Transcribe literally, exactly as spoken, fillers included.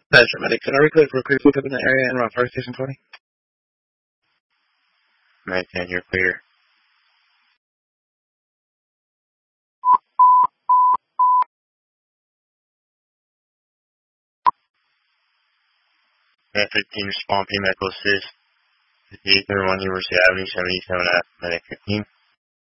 Pleasure, medic. Can I recruit for crew pickup in the area and around Fire Station twenty? nine ten, you're clear. nine fifteen, respond, pay medical assist. fifty-eight thirty-one University Avenue, seventy-seven F, medic fifteen.